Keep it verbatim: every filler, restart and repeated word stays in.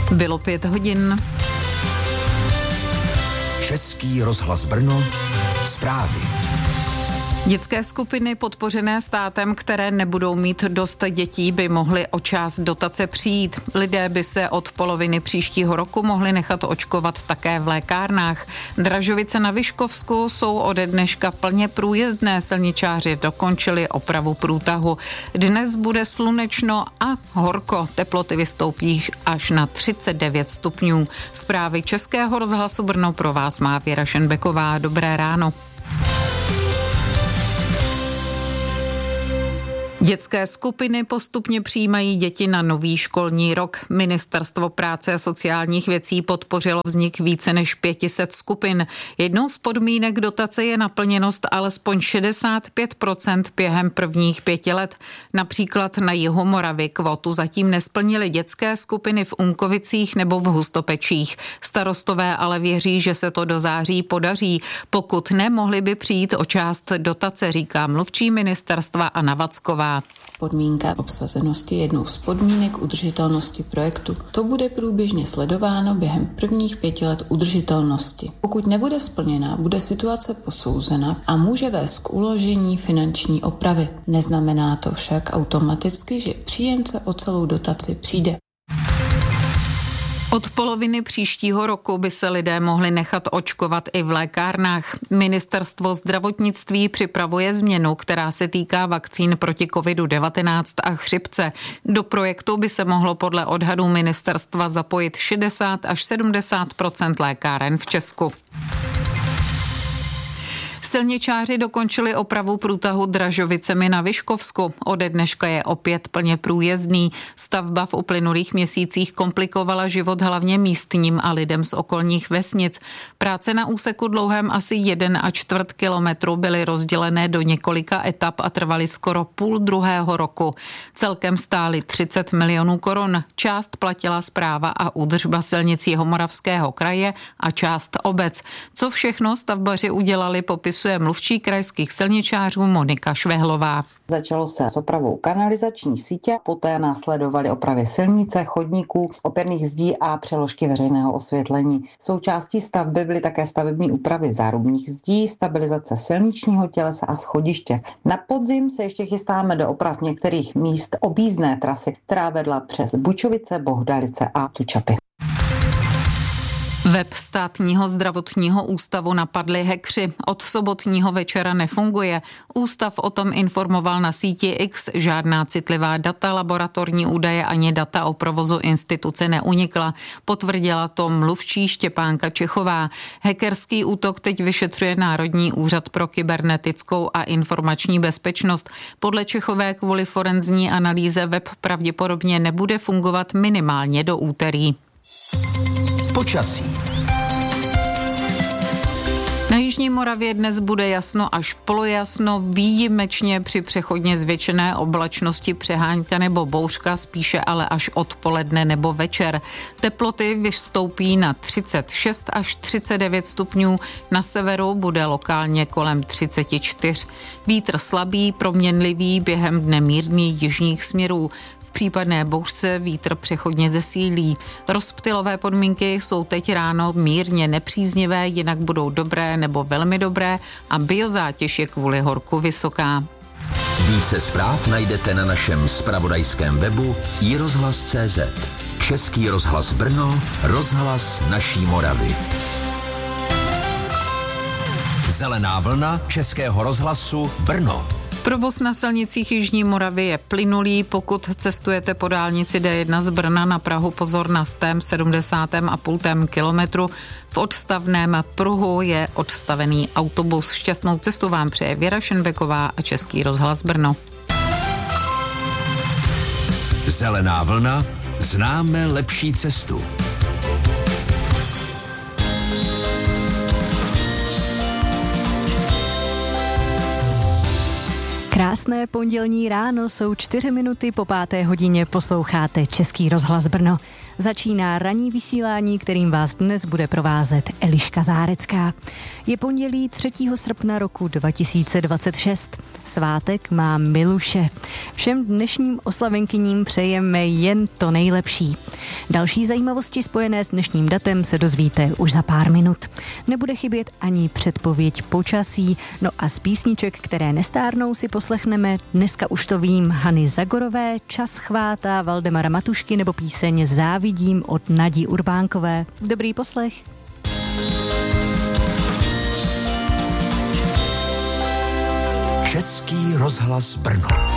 Bylo pět hodin. Český rozhlas Brno, zprávy. Dětské skupiny podpořené státem, které nebudou mít dost dětí, by mohly o část dotace přijít. Lidé by se od poloviny příštího roku mohli nechat očkovat také v lékárnách. Dražovice na Vyškovsku jsou ode dneška plně průjezdné. Silničáři dokončili opravu průtahu. Dnes bude slunečno a horko. Teploty vystoupí až na třicet devět stupňů. Zprávy Českého rozhlasu Brno pro vás má Věra Šenbeková. Dobré ráno. Dětské skupiny postupně přijímají děti na nový školní rok. Ministerstvo práce a sociálních věcí podpořilo vznik více než pět set skupin. Jednou z podmínek dotace je naplněnost alespoň šedesát pět procent během prvních pěti let. Například na jihu Moravy kvotu zatím nesplnily dětské skupiny v Unkovicích nebo v Hustopečích. Starostové ale věří, že se to do září podaří. Pokud ne, mohli by přijít o část dotace, říká mluvčí ministerstva Anna Vacková. Podmínka obsazenosti je jednou z podmínek udržitelnosti projektu. To bude průběžně sledováno během prvních pěti let udržitelnosti. Pokud nebude splněna, bude situace posouzena a může vést k uložení finanční opravy. Neznamená to však automaticky, že příjemce o celou dotaci přijde. Od poloviny příštího roku by se lidé mohli nechat očkovat i v lékárnách. Ministerstvo zdravotnictví připravuje změnu, která se týká vakcín proti kovidu devatenáct a chřipce. Do projektu by se mohlo podle odhadů ministerstva zapojit šedesát až sedmdesát procent lékáren v Česku. Silničáři dokončili opravu průtahu Dražovicemi na Vyškovsku. Ode dneška je opět plně průjezdný. Stavba v uplynulých měsících komplikovala život hlavně místním a lidem z okolních vesnic. Práce na úseku dlouhém asi jeden a čtvrt kilometru byly rozdělené do několika etap a trvaly skoro půl druhého roku. Celkem stály třicet milionů korun. Část platila správa a údržba silnic Jihomoravského kraje a část obec. Co všechno stavbaři udělali, popisuje mluvčí krajských silničářů Monika Švehlová. Začalo se s opravou kanalizační sítě, poté následovaly opravy silnice, chodníků, opěrných zdí a přeložky veřejného osvětlení. Součástí stavby byly také stavební úpravy zárubních zdí, stabilizace silničního tělesa a schodiště. Na podzim se ještě chystáme do oprav některých míst objízdné trasy, která vedla přes Bučovice, Bohdalice a Tučapy. Web Státního zdravotního ústavu napadli hackři. Od sobotního večera nefunguje. Ústav o tom informoval na síti X. Žádná citlivá data, laboratorní údaje ani data o provozu instituce neunikla. Potvrdila to mluvčí Štěpánka Čechová. Hackerský útok teď vyšetřuje Národní úřad pro kybernetickou a informační bezpečnost. Podle Čechové kvůli forenzní analýze web pravděpodobně nebude fungovat minimálně do úterý. Počasí. Na jižní Moravě dnes bude jasno až polojasno, výjimečně při přechodně zvětšené oblačnosti přehánka nebo bouřka, spíše ale až odpoledne nebo večer. Teploty vystoupí na třicet šest až třicet devět stupňů, na severu bude lokálně kolem třicet čtyři. Vítr slabý, proměnlivý, během dne mírný jižních směrů. V případné bouřce vítr přechodně zesílí. Rozptylové podmínky jsou teď ráno mírně nepříznivé, jinak budou dobré nebo velmi dobré a biozátěž je kvůli horku vysoká. Více zpráv najdete na našem zpravodajském webu i rozhlas tečka cé zet. Český rozhlas Brno, rozhlas naší Moravy. Zelená vlna Českého rozhlasu Brno. Provoz na silnicích jižní Moravy je plynulý, pokud cestujete po dálnici D jedna z Brna na Prahu, pozor na stém sedmdesátém a půl kilometru. V odstavném pruhu je odstavený autobus. Šťastnou cestu vám přeje Věra Šenbeková a Český rozhlas Brno. Zelená vlna, známe lepší cestu. Krásné pondělní ráno, jsou čtyři minuty po páté hodině, posloucháte Český rozhlas Brno. Začíná ranní vysílání, kterým vás dnes bude provázet Eliška Zárecká. Je pondělí třetího srpna roku dva tisíce dvacet šest. Svátek má Miluše. Všem dnešním oslavenkyním přejeme jen to nejlepší. Další zajímavosti spojené s dnešním datem se dozvíte už za pár minut. Nebude chybět ani předpověď počasí, no a z písniček, které nestárnou, si poslechneme Dneska už to vím Hany Zagorové, Čas chvátá Valdemara Matušky nebo píseň Závidím od Nadi Urbánkové. Dobrý poslech. Český rozhlas Brno.